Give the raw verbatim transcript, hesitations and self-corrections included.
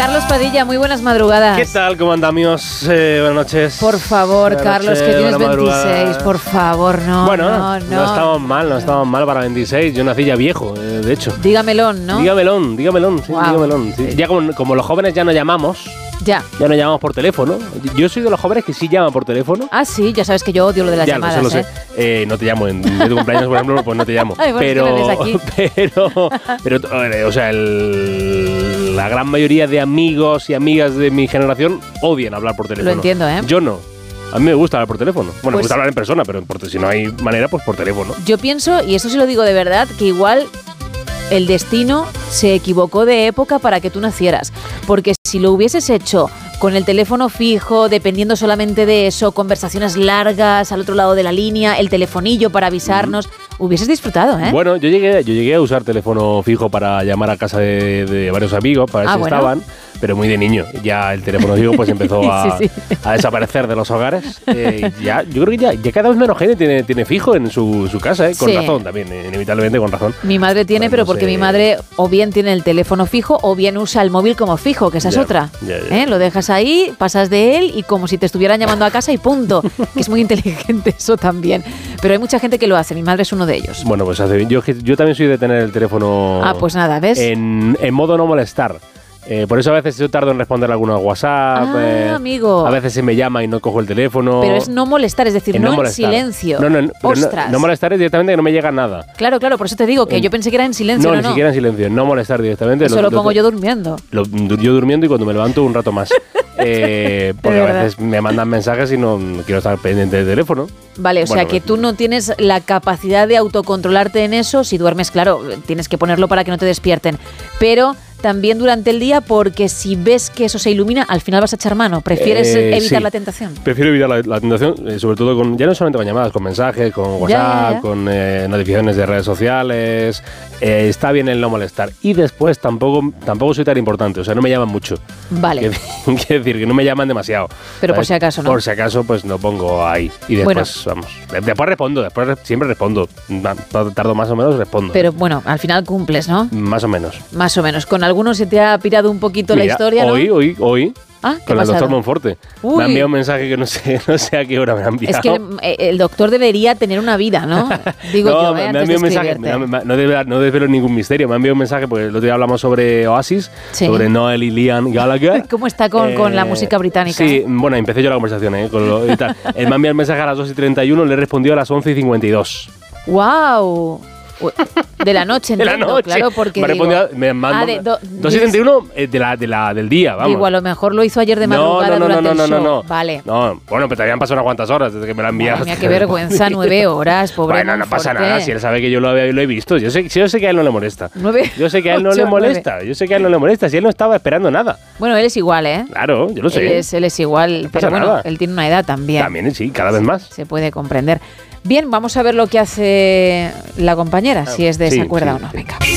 Carlos Padilla, muy buenas madrugadas. ¿Qué tal? ¿Cómo andamos? Eh, buenas noches. Por favor, buenas Carlos, noches, que tienes buenas veintiséis, por favor, no, bueno, no, no. no estamos mal, no estamos mal para veintiséis. Yo nací ya viejo, eh, de hecho. Dígamelón, ¿no? Dígamelón, dígamelón, sí, Wow. dígamelón. Sí. Ya como, como los jóvenes ya no llamamos, Ya. ya no llamamos por teléfono. Yo soy de los jóvenes que sí llaman por teléfono. Ah, sí, ya sabes que yo odio lo de las ya, llamadas, lo sé, lo ¿eh? sé. Eh, no te llamo en de tu cumpleaños, por ejemplo, pues no te llamo. Ay, bueno, pero, es que me ves aquí. pero, pero, eh, o sea, el, la gran mayoría de amigos y amigas de mi generación odian hablar por teléfono. Lo entiendo, ¿eh? Yo no. A mí me gusta hablar por teléfono. Bueno, Pues, me gusta hablar en persona, pero por, si no hay manera, pues por teléfono. Yo pienso, y eso sí lo digo de verdad, que igual el destino se equivocó de época para que tú nacieras. Porque si lo hubieses hecho con el teléfono fijo, dependiendo solamente de eso, conversaciones largas al otro lado de la línea, el telefonillo para avisarnos, mm. hubieses disfrutado, ¿eh? Bueno, yo llegué, yo llegué a usar teléfono fijo para llamar a casa de, de varios amigos, para ver Ah, si bueno. estaban, pero muy de niño. Ya el teléfono fijo pues empezó a, Sí, sí. a desaparecer de los hogares. Eh, y ya, yo creo que ya, ya cada vez menos gente tiene, tiene fijo en su, su casa, ¿eh? Con Sí. razón también, eh, inevitablemente con razón. Mi madre tiene, Bueno, pero no porque sé. mi madre o bien tiene el teléfono fijo o bien usa el móvil como fijo, que esa es Ya, otra. ya, ya. ¿Eh? Lo dejas ahí, pasas de él y como si te estuvieran llamando a casa y punto. Que es muy inteligente eso también. Pero hay mucha gente que lo hace, mi madre es uno de ellos. Bueno, pues hace bien. Yo, yo también soy de tener el teléfono Ah, pues nada, ¿ves? en, en modo no molestar. Eh, por eso a veces yo tardo en responder algunos WhatsApp. Ah, eh, amigo. A veces se me llama y no cojo el teléfono. Pero es no molestar, es decir, En no, en molestar. silencio. No, no, no, pero Ostras. no, no molestar es directamente que no me llega nada. Claro, claro, por eso te digo que En- yo pensé que era en silencio. No, No, ni siquiera en silencio. No molestar directamente. Eso lo, pongo yo durmiendo. Lo, yo durmiendo y cuando me levanto un rato más. Eh, porque De a verdad. veces me mandan mensajes y no quiero estar pendiente del teléfono. Vale, o sea Bueno, que pues- tú no tienes la capacidad de autocontrolarte en eso. Si duermes, claro, tienes que ponerlo para que no te despierten. Pero también durante el día, porque si ves que eso se ilumina, al final vas a echar mano. ¿Prefieres Eh, evitar sí. la tentación? Prefiero evitar la, la tentación, eh, sobre todo con, ya no solamente con llamadas, con mensajes, con WhatsApp, Ya, ya, ya. con eh, notificaciones de redes sociales. Eh, está bien el no molestar. Y después tampoco, tampoco soy tan importante, o sea, no me llaman mucho. Vale. Quiero quiero decir que no me llaman demasiado. Pero por ¿sabes? si acaso, ¿no? Por si acaso, pues lo pongo ahí. Y después, vamos. de- Después respondo, después re- siempre respondo. Na- Tardo más o menos, respondo. Pero bueno, al final cumples, ¿no? Más o menos. Más o menos. Con algunos se te ha pirado un poquito la Mira, historia, ¿no? Hoy, hoy, hoy. Ah, ¿qué Con ha el doctor pasado? Monforte. Uy. Me ha enviado un mensaje que no sé, no sé a qué hora me ha enviado. Es que eh, el doctor debería tener una vida, ¿no? Digo no, yo, me, ¿eh? me ha Antes de enviado un mensaje, escribirte. me- me- no, desvelo, no desvelo ningún misterio, me ha enviado un mensaje porque el otro día hablamos sobre Oasis, Sí. sobre Noel y Liam Gallagher. ¿Cómo está con, con la música británica? Sí, eh? bueno, empecé yo la conversación, ¿eh? Con lo, y tal. Él me ha enviado el mensaje a las dos y treinta y uno, le he respondido a las once y cincuenta y dos. ¡Wow! De la noche, De la entiendo, noche. claro, porque me ha digo, respondido, me manda- ah, de do- dos y treinta y uno eh, de la, de la, del día, vamos. digo, a lo mejor lo hizo ayer de no, madrugada no, no, durante no, no, el no, show. no. Vale. No, bueno, pero te habían pasado unas cuantas horas desde que me la enviaste. Madre mía, qué vergüenza, nueve horas, pobre Bueno, no pasa Monforte. nada, si él sabe que yo lo, había- lo he visto. Yo sé, yo sé que a él no le molesta. Nueve, Yo sé que a él no ocho, le nueve. molesta. Yo sé que a él no le molesta. Si él no estaba esperando nada. Bueno, él es igual, ¿eh? Claro, yo lo sé. Él es, él es igual, pasa pero bueno, nada. él tiene una edad también. También, sí, cada vez más. Se puede comprender. Bien, vamos a ver lo que hace la compañera, si es de Sí, esa cuerda sí, o no. sí. Venga.